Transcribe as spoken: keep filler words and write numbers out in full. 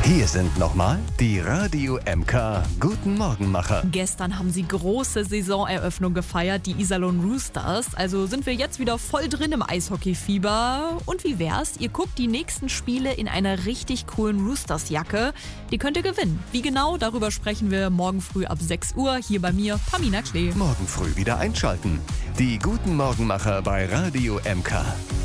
Hier sind nochmal die Radio M K Guten Morgenmacher. Gestern haben sie große Saisoneröffnung gefeiert, die Iserlohn Roosters. Also sind wir jetzt wieder voll drin im Eishockeyfieber. Und wie wär's? Ihr guckt die nächsten Spiele in einer richtig coolen Roosters-Jacke. Die könnt ihr gewinnen. Wie genau? Darüber sprechen wir morgen früh ab sechs Uhr hier bei mir, Pamina Klee. Morgen früh wieder einschalten. Die Guten Morgenmacher bei Radio M K.